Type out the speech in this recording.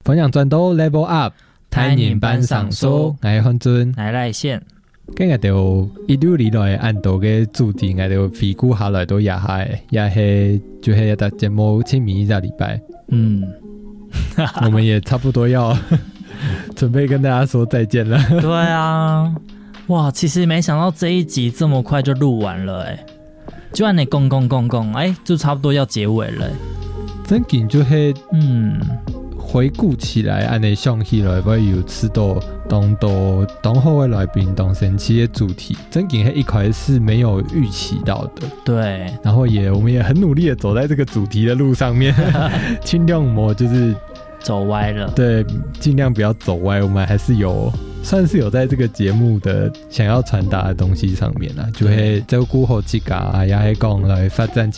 分享转到 level up， 台人班上书，我是范尊， 我是赖宪。 今日就一路以來按到嘅主題，我就回顧下來都也係就是一個節目清明一個禮拜。我們也差不多要準備跟大家說再見了。 對啊，哇，其實沒想到這一集這麼快就錄完了就按你講就差不多要結尾了真緊就是回顧起來按你想起來會有吃到當後的來賓當神奇的主題，真緊一開始沒有預期到的。 對， 然後我們也很努力的走在這個主題的路上面，盡量就是走歪了。對， 盡量不要走歪，我們還是算是有在這個節目的想要傳達的東西上面啦，就會照顧好自己啊，也係講來發展